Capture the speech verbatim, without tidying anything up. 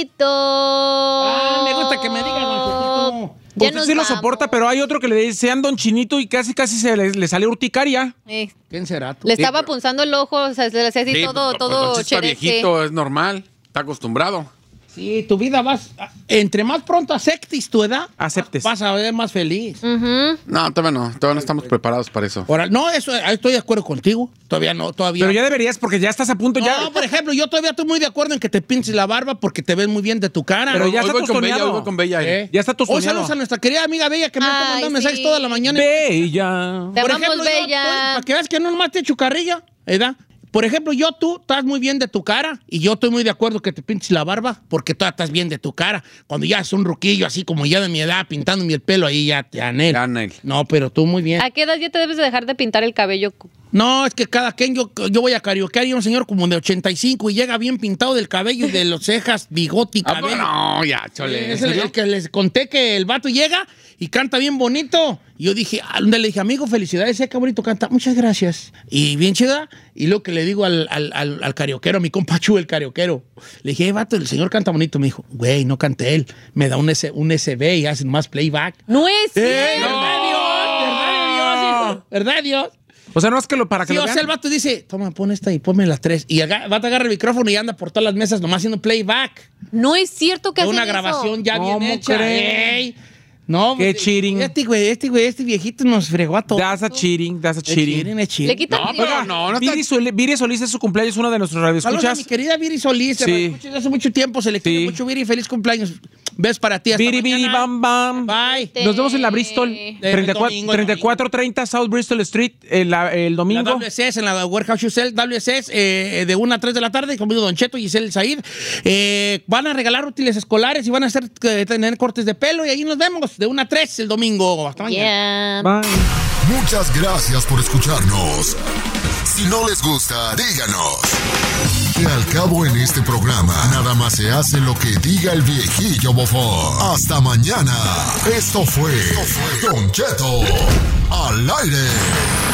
Cheto. Ah, me gusta que me digan, Don Chetito. Ya Usted nos sí lo vamos. soporta, pero hay otro que le decían Don Chinito y casi casi se le, le sale urticaria. Eh, ¿Quién será tú? le estaba punzando el ojo, o sea, se le hacía así Sí, todo, pues, todo pues, está cherece. viejito, es normal. Está acostumbrado. Sí, tu vida vas... Entre más pronto aceptes tu edad, Aceptes. vas a ver más feliz. Ujú. No, todavía no. Todavía no estamos preparados para eso. Ahora, no, eso, ahí estoy de acuerdo contigo. Todavía no, todavía. Pero ya deberías porque ya estás a punto No, ya. por ejemplo, yo todavía estoy muy de acuerdo en que te pinches la barba porque te ves muy bien de tu cara. Pero ya Hoy está voy con Bella, tostoneado. hoy voy con Bella. ¿Eh? Ya está Hoy tostoneado. saludos a nuestra querida amiga Bella que me está Ay, mandando sí. mensajes toda la mañana. Bella. Te Por amamos, ejemplo, yo estoy- Bella. para que veas que no nomás te echo carrilla, ¿verdad? Por ejemplo, yo, tú estás muy bien de tu cara y yo estoy muy de acuerdo que te pinches la barba porque tú estás bien de tu cara. Cuando ya es un ruquillo así como ya de mi edad pintándome el pelo ahí ya te anhelo. Ya, Nel. No, pero tú muy bien. ¿A qué edad ya te debes de dejar de pintar el cabello? No, es que cada quien, yo, yo voy a karaokear y un señor como de ochenta y cinco y llega bien pintado del cabello y de las cejas, bigote y Ah, cabello. no, ya, chole. Es el, el que les conté que el vato llega y canta bien bonito. Y yo dije, ah, le dije, amigo, felicidades, eh, qué bonito canta. Muchas gracias. Y bien chida. Y luego que le digo al, al, al, al karaoquero, a mi compa Chu, el karaoquero, le dije, hey, vato, el señor canta bonito. Me dijo, güey, no cante él. Me da un, S, un S B y hacen más playback. No es Eh, cierto. ¿Verdad, Dios? ¿Verdad, Dios, hijo? ¿Verdad, Dios? O sea, no es que lo para que Sí, lo o vean. sea, el vato dice, toma, pon esta y ponme las tres. Y el vato agarra el micrófono y anda por todas las mesas nomás haciendo playback. No es cierto que De hacen una eso. grabación ya bien ¿Cómo hecha. crees? Ey. No, Qué pues, cheating. Este güey, este güey, este viejito nos fregó a todos. That's a cheating, that's a Es cheating. cheating, es cheating. Le quita No, el pero dinero. no, no está... Viri Solís, Viri Solís es su cumpleaños, uno de nuestros Saludos a radioescuchas. mi querida Viri Solís. Sí. Sí. Escuché hace mucho tiempo, se le quiere Sí. mucho, Viri. Feliz cumpleaños. Ves para ti hasta Viri, Viri, mañana. bam, bam. Bye. Nos vemos en la Bristol, Eh, treinta y cuatro, domingo, el treinta y cuatro treinta South Bristol Street, el, la- el La domingo. W S S, en la Warehouse Hotel, W S S, eh, de una a tres de la tarde, conmigo Don Cheto y Giselle Said. Eh, van a regalar útiles escolares y van a hacer, eh, tener cortes de pelo y ahí nos vemos de una a tres el domingo. Hasta mañana. Yeah. Bye. Muchas gracias por escucharnos. Si no les gusta, díganos. Que al cabo en este programa, nada más se hace lo que diga el viejillo bofón. Hasta mañana. Esto fue Don Cheto al aire.